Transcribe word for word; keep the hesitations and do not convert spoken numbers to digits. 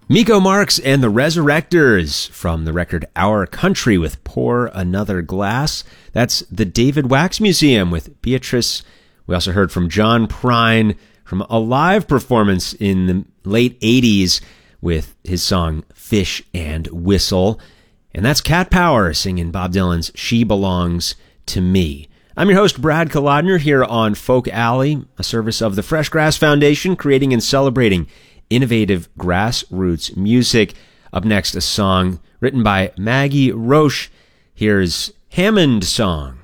Miko Marks and the Resurrectors from the record Our Country with Pour Another Glass. That's the David Wax Museum with Beatrice. We also heard from John Prine from a live performance in the late eighties with his song Fish and Whistle. And that's Cat Power singing Bob Dylan's She Belongs to Me. I'm your host, Brad Kolodner, here on Folk Alley, a service of the Fresh Grass Foundation, creating and celebrating innovative grassroots music. Up next, a song written by Maggie Roche. Here's Hammond Song.